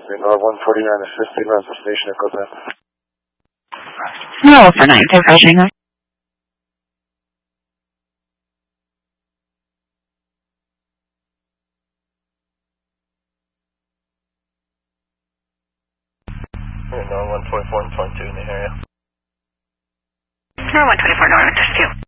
North 149 assisting around the station at Gotham. No, for 9, they're rushing us. North 124 and 22 in the area. North 124, North 2.